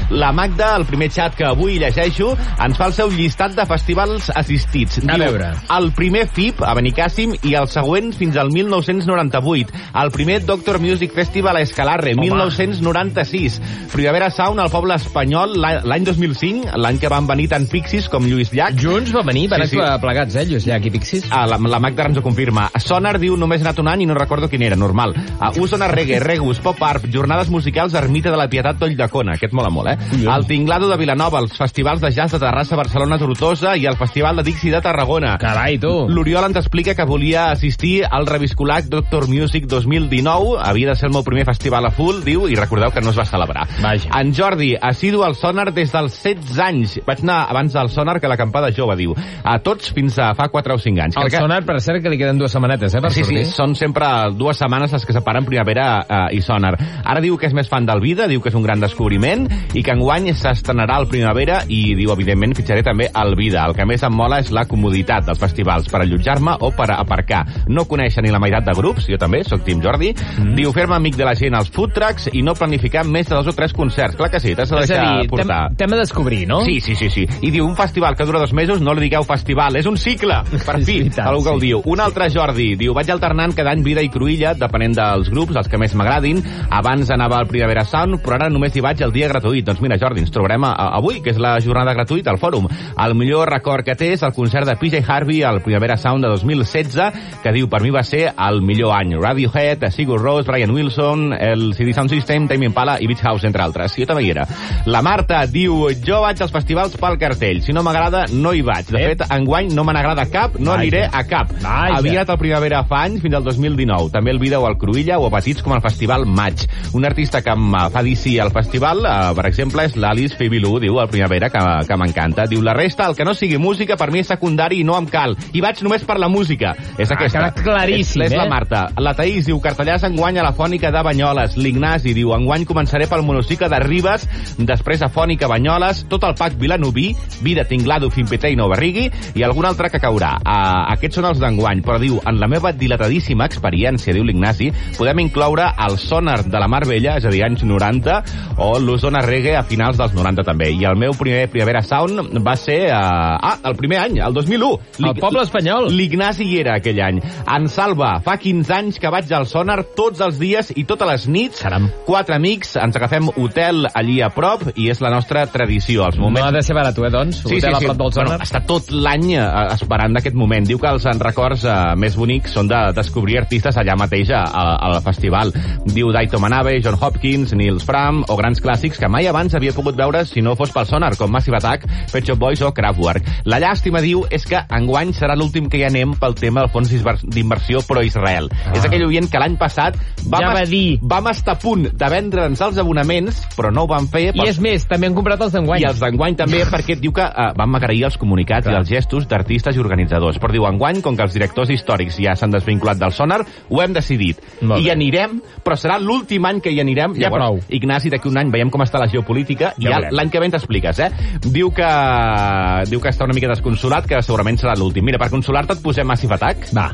La Magda, el primer xat que avui llegeixo, ens fa el seu llistat de festivals assistits. A veure. El primer FIP, a Benicàssim, i el següent fins al 1998. El primer Doctor Music Festival a Escalarre, 1996. Primavera Sound al poble espanyol l'any 2005, l'any que van venir tant Pixies com Lluís Llach. Junts van venir, van actuar plegats, Lluís Llach i Pixies. La Magda ens ho confirma. Sonar diu només ha anat un any i no recordo quin era, normal. Usona Reggae, Regus, Pop Art, jornades musicals Ermita de la Pietat, Toll de Cona. Aquest mola molt, El Tinglado de Vilanova, els festivals de jazz de Terrassa, Barcelona, Tortosa i el Festival de Dixie de Tarragona. Carai, tu! L'Oriol ens explica que volia assistir al Reviscolac Doctor Music 2019. Havia de ser el meu primer festival a full, diu, i recordeu que no es va celebrar. Vaja. En Jordi, assidu al Sonar des dels 16 anys. Vaig anar abans del Sonar que l'acampada jove, diu. A tots fins a fa 4 o 5 anys. El Sonar, per cert, que li queden 2 setmanetes, per sortir. Sí, són sempre 2 setmanes les que separen Primavera i Sonar. Ara diu que és més fan del Vida, diu que és un gran descobriment i que enguany s'estrenarà el Primavera i diu, evidentment, fitxaré també el Vida. El que més em mola és la comoditat dels festivals per allotjar-me o per aparcar. No conèixer ni la meitat de grups, jo també, soc Team Jordi. Diu, fer-me amic de la gent als food trucks i no planificar més de 2 o 3 concerts. Clar que sí, t'has de deixar portar. Tema a descobrir, no? Sí. I diu, un festival que dura 2 mesos, no li digueu festival, és un cicle. Per fi, algú que ho diu. Un altre Jordi, diu, vaig alternant cada any Vida i Cruïlla, depenent dels grups, els que més m'agradin. Abans anava al Primavera Sound, però ara només hi vaig el dia gratuït. Doncs mira, Jordi, ens trobarem avui, que és la jornada gratuïta al Fòrum. El millor record que té és el concert de PJ Harvey al Primavera Sound de 2016, que diu, per mi va ser el millor any. Radiohead, Sigur Rós, Brian Wilson, el CD Sound System, Tame Impala i Beach House, entre altres. Jo també hi era. La Marta diu, jo vaig als festivals pel cartell. Si no m'agrada, no hi vaig. De fet, enguany no me n'agrada cap, no aniré a cap. Havia anat al Primavera fa anys fins al 2019. També el Vida o el Cruïlla o a petits com el Festival Maig. Un artista que em fa dir sí al festival, per exemple, és l'Alice Fibilú, diu, al Primavera, que m'encanta. Diu, la resta, el que no sigui música, per mi és secundari i no em cal. I vaig només per la música. És aquesta. Claríssim, és la Marta. La Taís diu, cartellars enguany a la Fònica de Banyoles. L'Ignasi diu, enguany començaré pel monocicle de Ribes, després a Fònica Banyoles, tot el pack vilanoví, Vida, Tinglado, Finpeté i Nou Barrigui, i algun altre que caurà. Aquests són els d'enguany, però diu, en la meva dilatadíssima experiència, diu l'Ignasi, podem incloure el Sonar de la Mar Vella, és a dir, anys 90, o l'Osona Reggae a finals dels 90 també. I el meu primer Primavera Sound va ser el primer any, el 2001. El poble espanyol. L'Ignasi hi era aquell any. En Salva, fa 15 anys que vaig al Sonar tots els dies i totes les nits. Caram. 4 amics, ens agafem hotel allí a prop i és la nostra tradició. Els moments... No ha de ser barat, doncs? Hotel a prop del Sonar. Bueno, està tot l'any esperant d'aquest moment. Diu que els records més bonics són de descobrir artistes allà mateix al festival. Diu Daito Manabe, John Hopkins, Nils Fram o grans clàssics que mai abans havia pogut veure si no fos pel Sonar, com Massive Attack, Pet Shop Boys o Kraftwerk. La llàstima, diu, és que enguany serà l'últim que hi anem pel tema del fons d'inversió pro-Israel. És aquell oient que l'any passat vam estar a punt de vendre'ns els abonaments, però no ho vam fer. I és més, també han comprat els d'enguany. I els d'enguany també, perquè diu que vam agrair els comunicats i els gestos d'artistes i organitzadors. Però diu, enguany, com que els directors històrics ja s'han desvinculat del Sonar, ho hem decidit. I anirem, però serà l'últim any que hi anirem. Ja prou. Ignasi, d'aquí un any veiem com està la geopolítica i l'any que ve ens expliques, Diu que està una mica desconsolat, que segurament serà l'últim. Mira, per consolar-te et posem Massive Attack. Va.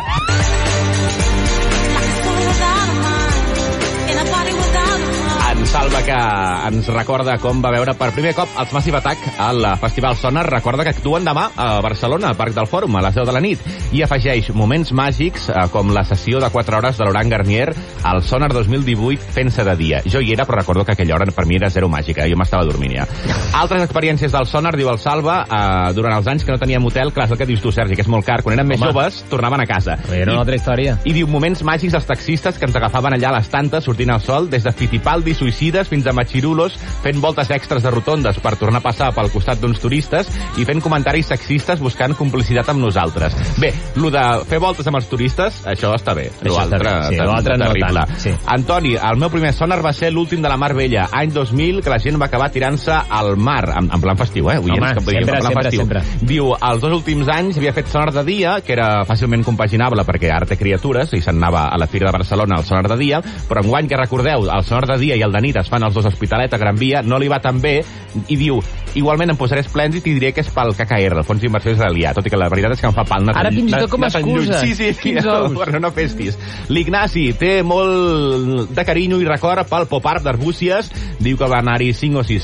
Salva, que ens recorda com va veure per primer cop els Massive Attack al Festival Sonar. Recorda que actuen demà a Barcelona, al Parc del Fòrum, a les 10 de la nit. I afegeix moments màgics com la sessió de 4 hores de Laurent Garnier al Sonar 2018 fent-se de dia. Jo hi era, però recordo que aquella hora per mi era zero màgica. Jo m'estava dormint ja. Altres experiències del Sonar, diu el Salva, durant els anys que no teníem hotel, clar, és el que dius tu, Sergi, que és molt car. Quan érem més joves, tornaven a casa. Era una altra història. I diu moments màgics dels taxistes que ens agafaven allà a les tantes, sortint al sol, des de Fittipaldi, suïcides, fins a Machirulos, fent voltes extres de rotondes per tornar a passar pel costat d'uns turistes i fent comentaris sexistes buscant complicitat amb nosaltres. Bé, lo de fer voltes amb els turistes, això està bé. L'altre no terrible. tant. Sí. Antoni, el meu primer Sonar va ser l'últim de la Mar Vella, any 2000, que la gent va acabar tirant-se al mar, en plan festiu, sempre. Diu, els 2 últims anys havia fet Sonar de dia, que era fàcilment compaginable perquè ara té criatures i se'n anava a la Fira de Barcelona al Sonar de dia, però enguany, que recordeu, el Sonar de dia i el de nit es fan els dos Hospitalet a Gran Via, no li va tan bé, i diu, igualment em posaré esplèndid i diré que és pel KKR, el Fons d'Inversió Israelià, tot i que la veritat és que em fa pal. Ara fins i tot com a excusa. Sí, no festis. L'Ignasi té molt de carinyo i record pel pop-art d'Arbúcies, diu que va anar-hi 5 o 6